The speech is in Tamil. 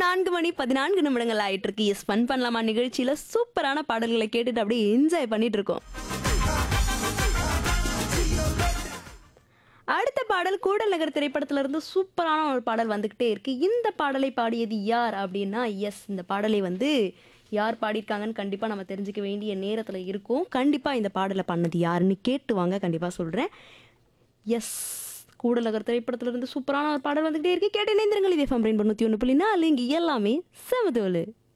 4 மணி 14 நிமிடங்கள் ஆயிட்டு இருக்கு. எஸ் ஃபன் பண்ணலாமா நிகழ்ச்சியில சூப்பரான பாடல்களை கேட்டுட்டு அப்படியே என்ஜாய் பண்ணிட்டு இருக்கோம். அடுத்த பாடல் கூடல் நகர் திரைப்படத்துல இருந்து சூப்பரான ஒரு பாடல் வந்துகிட்டே இருக்கு. இந்த பாடலை பாடியது யார் அப்படின்னா, எஸ் இந்த பாடலை வந்து யார் பாடியிருக்காங்கன்னு கண்டிப்பா நம்ம தெரிஞ்சுக்க வேண்டிய நேரத்துல இருக்கும். கண்டிப்பா இந்த பாடலை பண்ணது யாருன்னு கேட்டு வாங்க, கண்டிப்பா சொல்றேன். எஸ் கூடலகர் திரைப்படத்துல இருந்து சூப்பரான ஒரு பாடல் வந்துகிட்டே இருக்கு. கேட்டு இணைந்திருங்கள். இது FM 91.4 இங்க எல்லாமே செமதோலு.